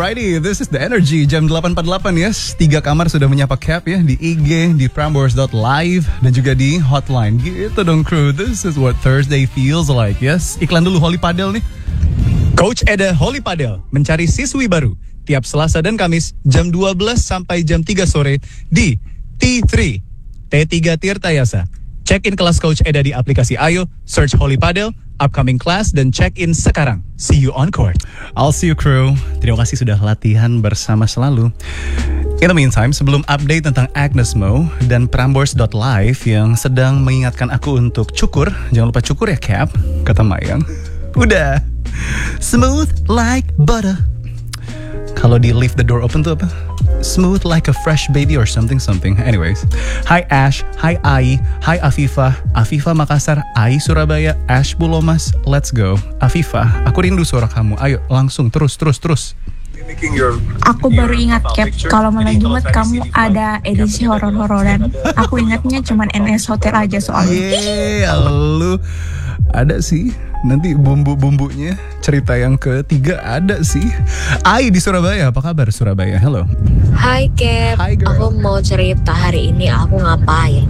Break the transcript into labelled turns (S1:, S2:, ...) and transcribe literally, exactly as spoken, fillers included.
S1: Alrighty, this is the energy. Jam delapan empat puluh delapan yes. Tiga kamar sudah menyapa Cap ya. Di I G, di prambors dot live, dan juga di hotline. Gitu dong crew, this is what Thursday feels like yes. Iklan dulu Holy Padel nih. Coach Eda Holy Padel mencari siswi baru tiap Selasa dan Kamis jam dua belas sampai jam tiga sore di T tiga T tiga Tirta Yasa. Check in kelas Coach Eda di aplikasi Ayo, search Holy Padel, upcoming class, dan check in sekarang. See you on court. I'll see you crew. Terima kasih sudah latihan bersama selalu. In the meantime, sebelum update tentang Agnes Mo dan prambors dot live yang sedang mengingatkan aku untuk cukur, jangan lupa cukur ya Cap, kata Mayang. Udah. Smooth like butter. Kalau di leave the door open tuh apa? Smooth like a fresh baby or something something. Anyways, hi Ash, hi Ai, hi Afifa, Afifa Makassar, Ai Surabaya, Ash Bulomas. Let's go, Afifa. Aku rindu suara kamu. Ayo langsung terus terus terus.
S2: Aku baru ingat Cap, kalau malam Jumat kamu ada edisi horor-hororan. Aku ingatnya cuman N S Hotel aja soalnya.
S1: Yeay, lu ada sih. Nanti bumbu-bumbunya cerita yang ketiga ada sih. Ai di Surabaya, apa kabar Surabaya? Hello.
S3: Hai Cap,
S1: Hi, girl.
S3: aku mau cerita hari ini aku ngapain.